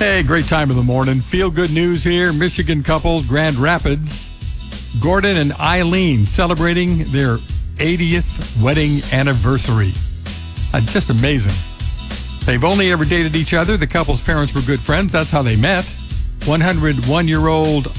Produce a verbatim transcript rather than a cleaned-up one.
Hey, great time of the morning. Feel good news here. Michigan couple, Grand Rapids. Gordon and Eileen celebrating their eightieth wedding anniversary. Uh, just amazing. They've only ever dated each other. The couple's parents were good friends. That's how they met. one hundred one-year-old